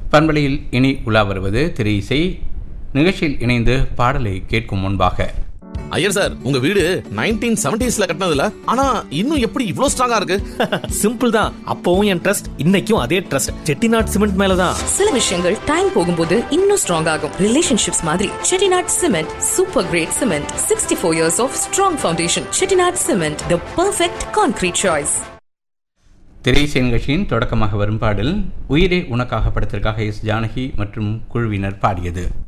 பண்பலையில் இனி உலா வருவது திரை இசை. நிகழ்ச்சியில் இணைந்து பாடலை கேட்கும் முன்பாக, ஐயர் சார், உங்க வீடு 1970s கட்டினதுல ஆனா இன்னும் எப்படி இவ்ளோ ஸ்ட்ராங்கா இருக்கு? சிம்பிள் தான். அப்பவும் என் ட்ரஸ்ட், இன்னைக்கும் அதே ட்ரஸ்ட். செட்டிநாட் சிமெண்ட் மேலதான். சில விஷயங்கள் டைம் போகும்போது இன்னும் ஸ்ட்ராங் ஆகும். ரிலேஷன்ஷிப்ஸ் மாதிரி Chettinad cement super great cement. 64 years of strong foundation. Chettinad cement, the perfect concrete choice. திரை இசை நிகழ்ச்சியின் தொடக்கமாக வரும் பாடல் உயிரே உனக்காக படத்திற்காக எஸ். ஜானகி மற்றும் குழுவினர் பாடியது.